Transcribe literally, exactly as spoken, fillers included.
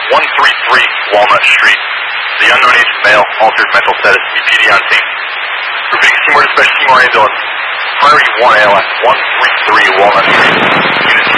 one three three Walnut Street. The unknown agent male, altered mental status, E P D on scene. Repeating Seymour Dispatch, Seymour ambulance. Priority one A L S, one three three Walnut Street. Unit